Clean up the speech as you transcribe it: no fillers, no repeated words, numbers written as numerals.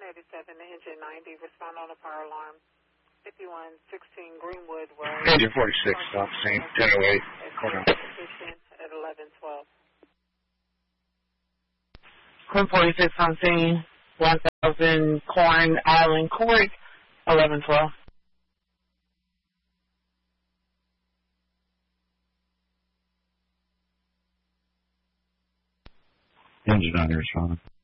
37, engine 90, respond on a fire alarm. 5116 Greenwood Road. Engine 46, stop scene, 1008, corner. At 1112. Queen 46 on scene, 1000 Corn Island Court, 1112. Engine under responding.